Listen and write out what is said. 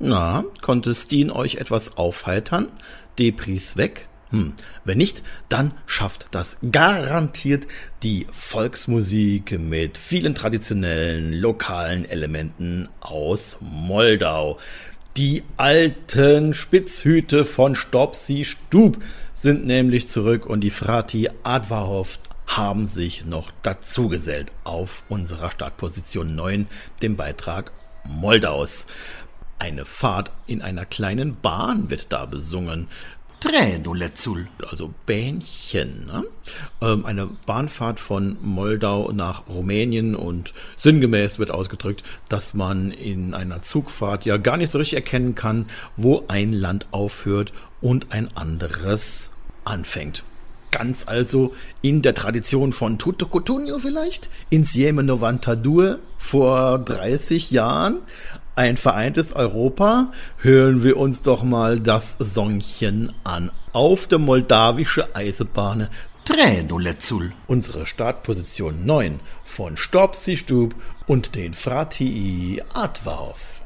Na, konnte Steen euch etwas aufheitern? Depris weg? Wenn nicht, dann schafft das garantiert die Volksmusik mit vielen traditionellen, lokalen Elementen aus Moldau. Die alten Spitzhüte von Stopsi Stub sind nämlich zurück und die Frati Adwarhof haben sich noch dazugesellt auf unserer Startposition 9, dem Beitrag Moldaus. Eine Fahrt in einer kleinen Bahn wird da besungen. Tränuletzul. Also Bähnchen, ne? Eine Bahnfahrt von Moldau nach Rumänien und sinngemäß wird ausgedrückt, dass man in einer Zugfahrt ja gar nicht so richtig erkennen kann, wo ein Land aufhört und ein anderes anfängt. Ganz also in der Tradition von Tuto Cutugno vielleicht? Insieme 92 vor 30 Jahren? Ein vereintes Europa? Hören wir uns doch mal das Songchen an. Auf der moldawische Eisenbahn. Tränuletzul. Unsere Startposition 9 von Stopsi Stub und den Frati Adwarhof.